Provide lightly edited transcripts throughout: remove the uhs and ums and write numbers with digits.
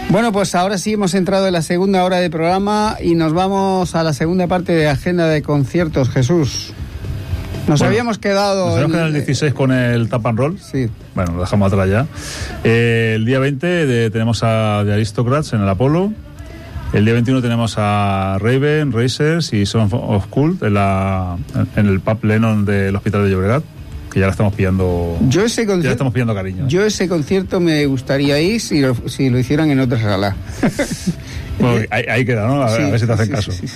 Bueno, pues ahora sí hemos entrado en la segunda hora del programa y nos vamos a la segunda parte de agenda de conciertos. Jesús, nos habíamos quedado en el 16 con el Tap and Roll. Sí. Bueno, lo dejamos atrás ya. El día 20 tenemos a The Aristocrats en el Apollo. El día 21 tenemos a Raven, Racers y Son of Cult en el Pub Lennon del Hospital de Llobregat, que ya la estamos pillando. Ya estamos pillando cariño. Yo ese concierto me gustaría ir si lo hicieran en otra sala. Bueno, ahí queda, ¿no? A ver si te hacen caso. Sí.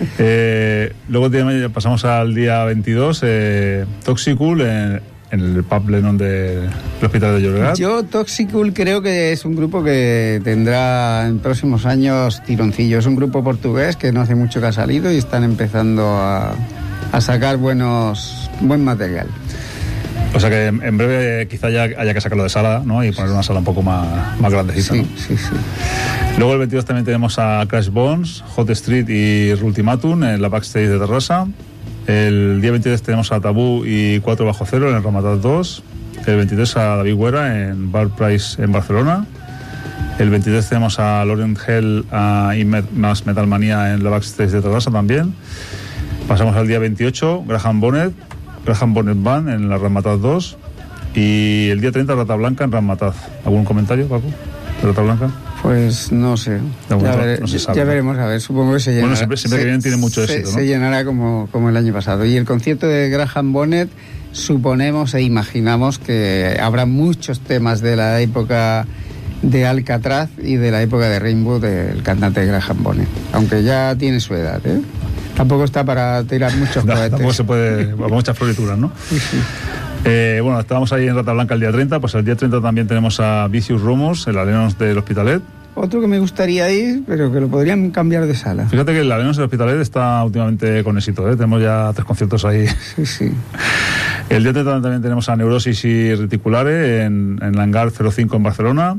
Luego pasamos al día 22, Toxicul en el Pub Lennon del Hospital de Llobregat. Yo Toxicul creo que es un grupo que tendrá en próximos años tironcillo. Es un grupo portugués que no hace mucho que ha salido y están empezando a sacar buen material. O sea que en breve quizá ya haya que sacarlo de sala, ¿no? Y poner una sala un poco más grandecita, ¿no? Sí. Luego el 22 también tenemos a Crash Bones, Hot Street y Ultimatum en la backstage de Terrassa. El día 23 tenemos a Tabú y 4 Bajo Cero en el Ramatat 2. El 23 a David Guerra en Bar Price en Barcelona. El 23 tenemos a Laurent Hell y más Metal Manía en la backstage de Terrassa también. Pasamos al día 28, Graham Bonnet Band en la Ramatat 2. Y el día 30 Rata Blanca en Ramatat. ¿Algún comentario, Paco, de Rata Blanca? Pues no sé. No se sabe. Ya veremos, a ver, supongo que se llenará. Bueno, siempre que vienen tiene mucho éxito, ¿no? Se llenará como el año pasado. Y el concierto de Graham Bonnet, suponemos e imaginamos que habrá muchos temas de la época de Alcatraz y de la época de Rainbow del cantante Graham Bonnet. Aunque ya tiene su edad, ¿eh? Tampoco está para tirar muchos cohetes. Tampoco se puede, muchas florituras, ¿no? Sí. Bueno, estábamos ahí en Rata Blanca el día 30, pues el día 30 también tenemos a Vicious Rumors, el Alenos del Hospitalet. Otro que me gustaría ir, pero que lo podrían cambiar de sala. Fíjate que el Alenos del Hospitalet está últimamente con éxito, ¿eh? Tenemos ya 3 conciertos ahí. Sí. El día 30 también tenemos a Neurosis y Reticulare en la Hangar 05 en Barcelona.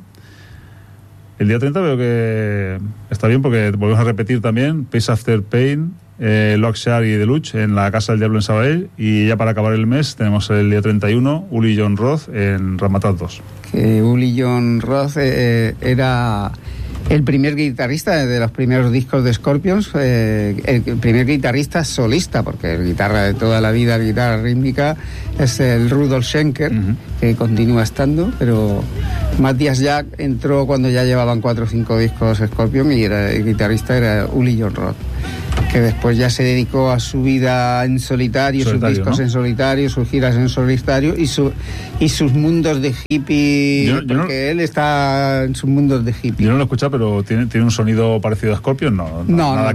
El día 30 veo que está bien porque volvemos a repetir también Pace After Pain, Lockshare y Deluxe en la Casa del Diablo en Sabadell. Y ya para acabar el mes tenemos el día 31 Uli John Roth en Ramatat 2. Que Uli John Roth era el primer guitarrista de los primeros discos de Scorpions, el primer guitarrista solista, porque el guitarra de toda la vida, la guitarra rítmica, es el Rudolf Schenker, que continúa estando, pero Matthias Jack entró cuando ya llevaban 4 o 5 discos Scorpion y el guitarrista era Uli John Roth, que después ya se dedicó a su vida en solitario, sus discos, ¿no? En solitario, sus giras en solitario y sus mundos de hippie, porque él está en sus mundos de hippie. Yo no lo he escuchado, pero ¿tiene un sonido parecido a Scorpion? No,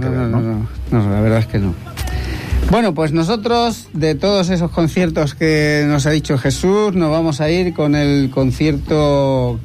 la verdad es que no. Bueno, pues nosotros, de todos esos conciertos que nos ha dicho Jesús, nos vamos a ir con el concierto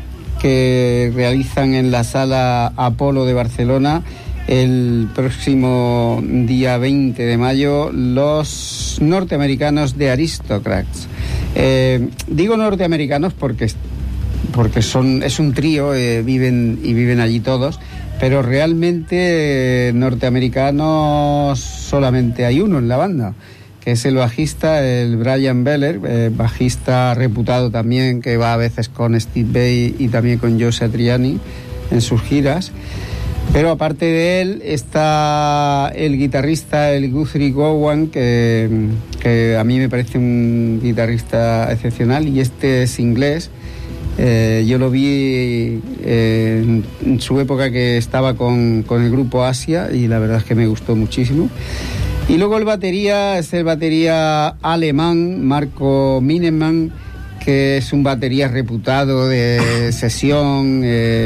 que realizan en la Sala Apolo de Barcelona el próximo día 20 de mayo, los norteamericanos de Aristocrats. Digo norteamericanos porque es un trío, viven allí todos, pero realmente norteamericanos solamente hay uno en la banda, que es el bajista, el Brian Beller, bajista reputado también, que va a veces con Steve Vai y también con Joe Satriani en sus giras. Pero aparte de él está el guitarrista, el Guthrie Gowan, que a mí me parece un guitarrista excepcional, y este es inglés. Yo lo vi en su época que estaba con el grupo Asia y la verdad es que me gustó muchísimo. Y luego el batería es el batería alemán, Marco Minemann, que es un batería reputado de sesión.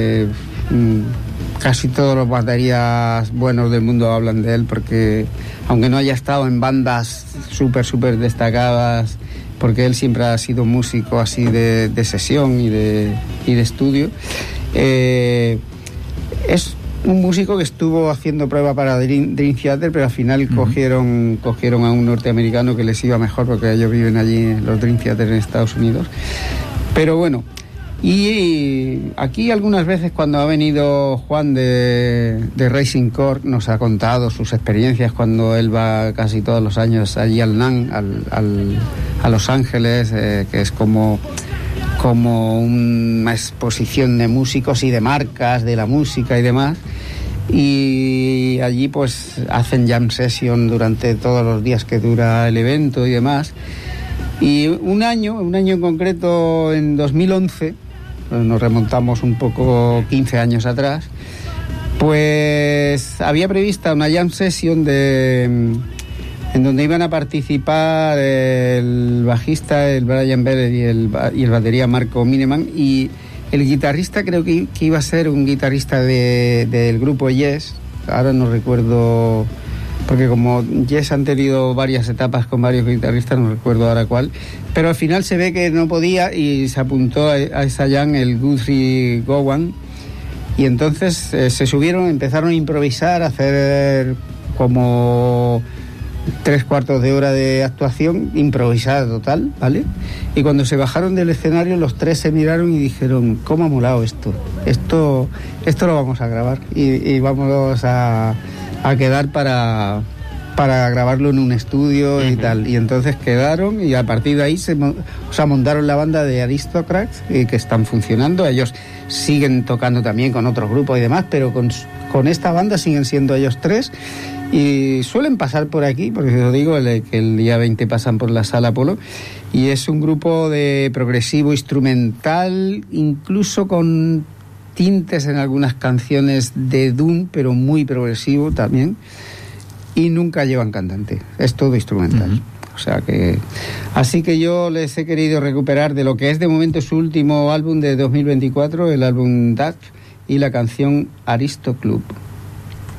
Casi todos los baterías buenos del mundo hablan de él, porque aunque no haya estado en bandas súper destacadas, porque él siempre ha sido músico así de sesión y de estudio, es un músico que estuvo haciendo prueba para Dream Theater, pero al final cogieron a un norteamericano que les iba mejor, porque ellos viven allí, los Dream Theater, en Estados Unidos. Pero bueno, y aquí algunas veces cuando ha venido Juan de Racing Corp nos ha contado sus experiencias cuando él va casi todos los años allí al NAMM, a Los Ángeles, que es como como una exposición de músicos y de marcas de la música y demás, y allí pues hacen jam session durante todos los días que dura el evento y demás. Y un año en concreto, en 2011, nos remontamos un poco 15 años atrás, pues había prevista una jam session en donde iban a participar el bajista, el Brian Bell, y el batería Marco Mineman, y el guitarrista creo que iba a ser un guitarrista del grupo Yes. Ahora no recuerdo, porque como Yes han tenido varias etapas con varios guitarristas, no recuerdo ahora cuál, pero al final se ve que no podía y se apuntó a esa jam el Guthrie Gowan, y entonces se subieron, empezaron a improvisar, a hacer como 3/4 de hora de actuación improvisada total, ¿vale? Y cuando se bajaron del escenario, los tres se miraron y dijeron: ¿cómo ha molado esto lo vamos a grabar y vamos a quedar para grabarlo en un estudio y tal. Y entonces quedaron, y a partir de ahí montaron la banda de Aristocrats, que están funcionando. Ellos siguen tocando también con otros grupos y demás, pero con esta banda siguen siendo ellos tres. Y suelen pasar por aquí, porque os digo que el día 20 pasan por la Sala Apolo, y es un grupo de progresivo instrumental, incluso con tintes en algunas canciones de doom, pero muy progresivo también, y nunca llevan cantante, es todo instrumental. Uh-huh. O sea que... Así que yo les he querido recuperar de lo que es de momento su último álbum de 2024, el álbum Dark, y la canción Aristo Club.